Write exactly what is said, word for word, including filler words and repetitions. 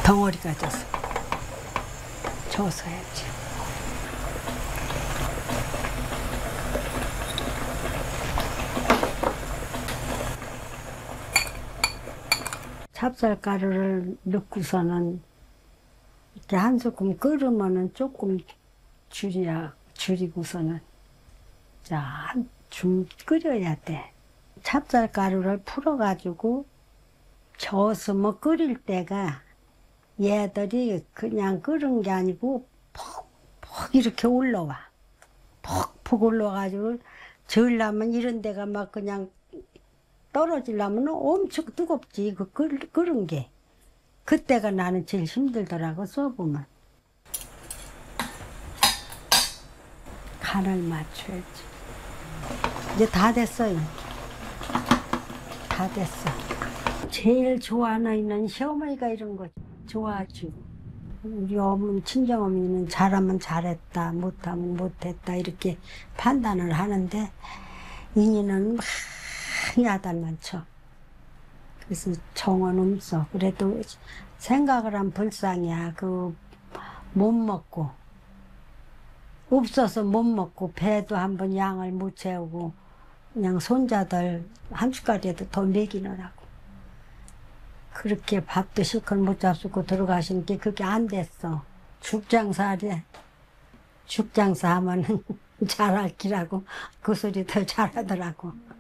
덩어리가 져서 저어서 해야지. 찹쌀가루를 넣고서는 이렇게 한 스푼 끓으면은 조금 줄여야, 줄이고서는 자, 한 좀 끓여야 돼. 찹쌀가루를 풀어가지고 저었으면 끓일 때가 얘들이 그냥 끓은 게 아니고 퍽퍽 이렇게 올라와. 퍽퍽 올라가지고 저으려면 이런 데가 막 그냥 떨어지려면 엄청 뜨겁지. 그 끓, 끓은 게. 그때가 나는 제일 힘들더라고, 써보면. 간을 맞춰야지. 이제 다 됐어요. 다 됐어. 제일 좋아하는 시어머니가 이런 거 좋아하지. 우리 어머니, 친정어머니는 잘하면 잘했다, 못하면 못했다 이렇게 판단을 하는데 이니는 많이 아달만 쳐. 그래서 정은 없어. 그래도 생각을 한 불상이야. 그 못 먹고 없어서 못 먹고 배도 한번 양을 못 채우고 그냥 손자들 한 숟갈이라도 더 먹이느라고 그렇게 밥도 실컷 못 잡수고 들어가신 게 그게 안 됐어. 죽장사래. 죽장사 하면은 잘할 기라고 그 소리 더 잘하더라고.